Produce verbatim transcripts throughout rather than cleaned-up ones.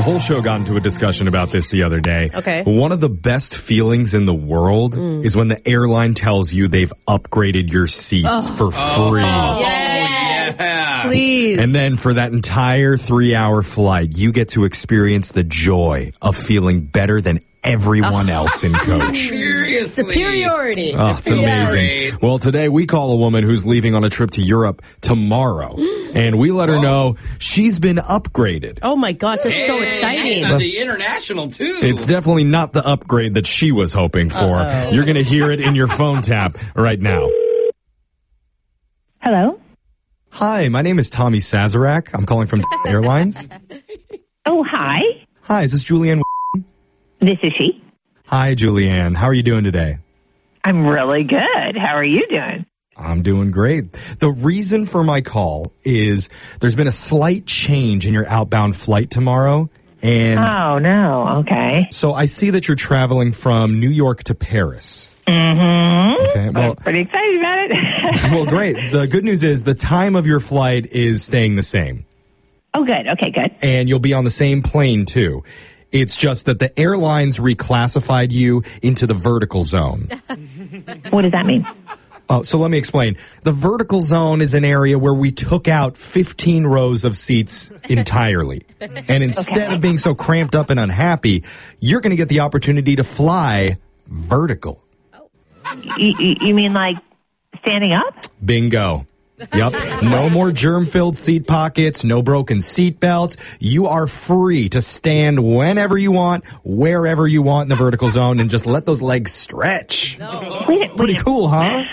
The whole show got into a discussion about this the other day. Okay. One of the best feelings in the world mm. is when the airline tells you they've upgraded your seats oh. for free. Oh, yes. Yeah. Please. And then for that entire three-hour flight, you get to experience the joy of feeling better than everyone else in coach. Seriously. Superiority. Oh, it's amazing. Well, today we call a woman who's leaving on a trip to Europe tomorrow. And we let her oh. know she's been upgraded. Oh, my gosh. That's hey, so exciting. And the international, too. It's definitely not the upgrade that she was hoping for. Uh-oh. You're going to hear it in your phone tap right now. Hello? Hi, my name is Tommy Sazerac. I'm calling from Airlines. Oh, hi. Hi, is this Julianne? This is she. Hi, Julianne. How are you doing today? I'm really good. How are you doing? I'm doing great. The reason for my call is there's been a slight change in your outbound flight tomorrow. And oh, no. Okay. So I see that you're traveling from New York to Paris. Mm-hmm. Okay. Well, I'm pretty excited about it. Well, great. The good news is the time of your flight is staying the same. Oh, good. Okay, good. And you'll be on the same plane, too. It's just that the airlines reclassified you into the vertical zone. What does that mean? Oh, so let me explain. The vertical zone is an area where we took out fifteen rows of seats entirely. And instead okay. of being so cramped up and unhappy, you're going to get the opportunity to fly vertical. You, you mean like standing up? Bingo. Yep. No more germ-filled seat pockets, no broken seat belts. You are free to stand whenever you want, wherever you want in the vertical zone, and just let those legs stretch. No. Wait, Pretty wait. cool, huh?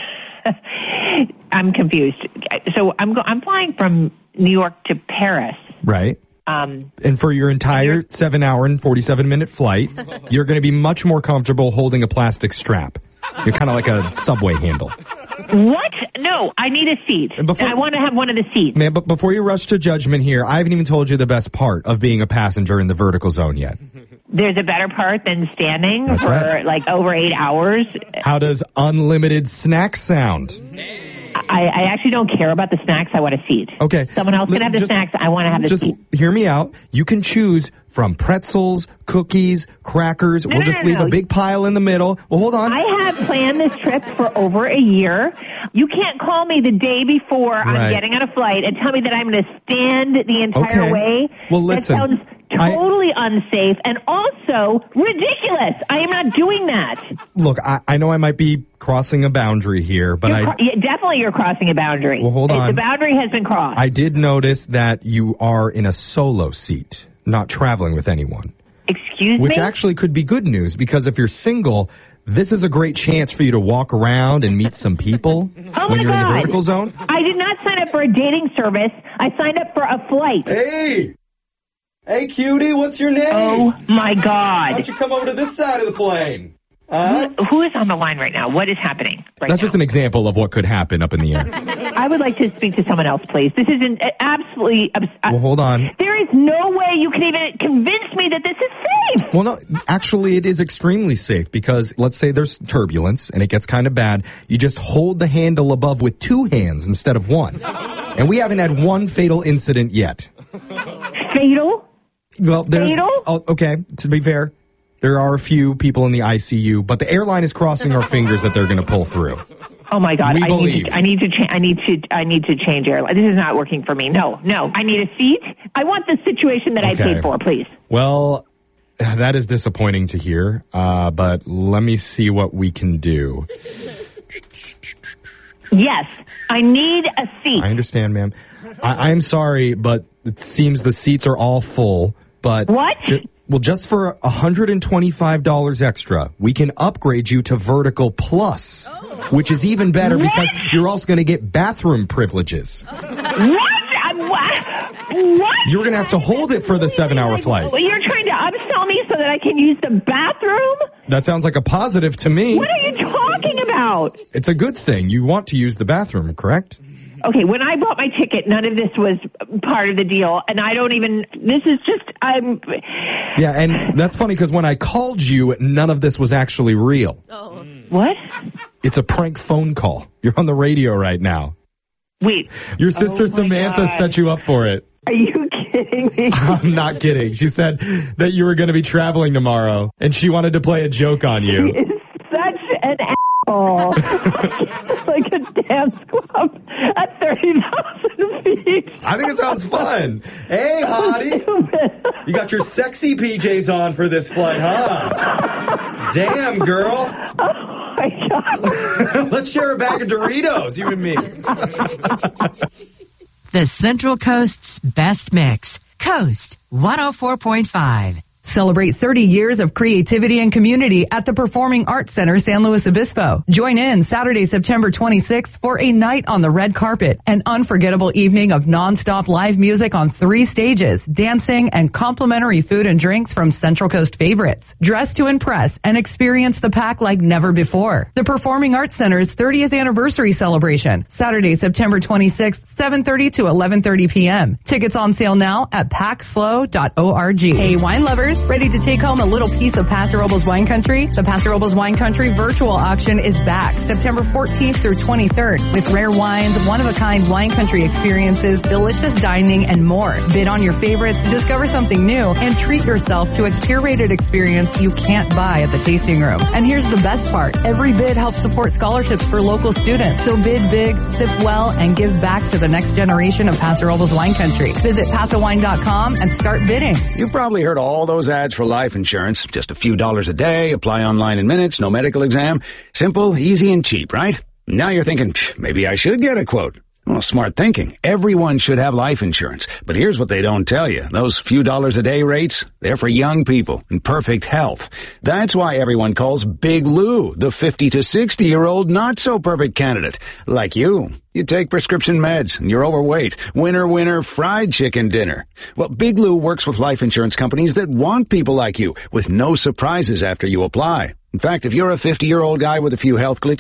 I'm confused. So I'm go- I'm flying from New York to Paris. Right. Um, and for your entire seven hour and forty-seven minute flight, you're going to be much more comfortable holding a plastic strap. You're kind of like a subway handle. What? No, I need a seat. Before, I want to have one of the seats. Man, but before you rush to judgment here, I haven't even told you the best part of being a passenger in the vertical zone yet. There's a better part than standing That's for right. like over eight hours. How does unlimited snacks sound? I, I actually don't care about the snacks. I want a seat. Okay. Someone else can have the just, snacks. I want to have the just seat. Just hear me out. You can choose from pretzels, cookies, crackers. No, we'll no, just no, leave no. a big pile in the middle. Well, hold on. I have planned this trip for over a year. You can't call me the day before right. I'm getting on a flight and tell me that I'm going to stand the entire okay. way. Well, listen. That sounds totally I, unsafe and also ridiculous. I am not doing that. Look, I, I know I might be crossing a boundary here, but you're I... Cro- yeah, definitely you're crossing a boundary. Well, hold on. The boundary has been crossed. I did notice that you are in a solo seat, not traveling with anyone. Excuse Which me? actually could be good news, because if you're single, this is a great chance for you to walk around and meet some people oh when my you're God. in the vertical zone. I did not sign up for a dating service. I signed up for a flight. Hey! Hey, cutie, what's your name? Oh, my God. Why don't you come over to this side of the plane? Huh? Who, who is on the line right now? What is happening right That's now? just an example of what could happen up in the air. I would like to speak to someone else, please. This is an absolutely... Well, hold on. There is no way you can even convince me that this is safe. Well, no, actually, it is extremely safe, because let's say there's turbulence and it gets kind of bad. You just hold the handle above with two hands instead of one. And we haven't had one fatal incident yet. Fatal? Well, there's... Fatal? Oh, okay, to be fair, there are a few people in the I C U, but the airline is crossing our fingers that they're going to pull through. Oh my God! We I believe. need to, I need to. Cha- I need to. I need to change airline. This is not working for me. No, no. I need a seat. I want the situation that Okay. I paid for, please. Well, that is disappointing to hear, uh, but let me see what we can do. Yes, I need a seat. I understand, ma'am. I- I'm sorry, but it seems the seats are all full. But What? Ju- well, just for one hundred twenty-five dollars extra, we can upgrade you to Vertical Plus, which is even better What? because you're also going to get bathroom privileges. What? I'm, what? What? You're going to have to hold it for the seven-hour flight. Well, you're trying to upsell me so that I can use the bathroom? That sounds like a positive to me. What are you talking about? It's a good thing. You want to use the bathroom, correct? Okay, when I bought my ticket, none of this was part of the deal, and I don't even, this is just, I'm... Yeah, and that's funny because when I called you, none of this was actually real. Oh. What? It's a prank phone call. You're on the radio right now. Wait. Your sister Oh, my Samantha God. set you up for it. Are you kidding kidding me? I'm not kidding. She said that you were going to be traveling tomorrow, and she wanted to play a joke on He you. is such an asshole. Like a dance club at thirty thousand feet. I think it sounds fun. Hey, hottie. You got your sexy P Js on for this flight, huh? Damn, girl. Oh, my God. Let's share a bag of Doritos, you and me. The Central Coast's best mix. Coast one oh four point five. Celebrate thirty years of creativity and community at the Performing Arts Center, San Luis Obispo. Join in Saturday, September twenty-sixth for a night on the red carpet, an unforgettable evening of nonstop live music on three stages, dancing, and complimentary food and drinks from Central Coast favorites. Dress to impress and experience the pack like never before. The Performing Arts Center's thirtieth anniversary celebration, Saturday, September twenty-sixth, seven thirty to eleven thirty p.m. Tickets on sale now at pack slow dot org. Hey, wine lovers. Ready to take home a little piece of Paso Robles Wine Country? The Paso Robles Wine Country virtual auction is back September fourteenth through twenty-third with rare wines, one-of-a-kind wine country experiences, delicious dining, and more. Bid on your favorites, discover something new, and treat yourself to a curated experience you can't buy at the tasting room. And here's the best part. Every bid helps support scholarships for local students. So bid big, sip well, and give back to the next generation of Paso Robles Wine Country. Visit paso wine dot com and start bidding. You've probably heard all those ads for life insurance. Just a few dollars a day, apply online in minutes, no medical exam. Simple, easy, and cheap, right? Now you're thinking, maybe I should get a quote. Well, smart thinking. Everyone should have life insurance. But here's what they don't tell you. Those few dollars a day rates, they're for young people in perfect health. That's why everyone calls Big Lou the fifty to sixty year old not so perfect candidate. Like you. You take prescription meds and you're overweight. Winner, winner, fried chicken dinner. Well, Big Lou works with life insurance companies that want people like you with no surprises after you apply. In fact, if you're a fifty year old guy with a few health glitches,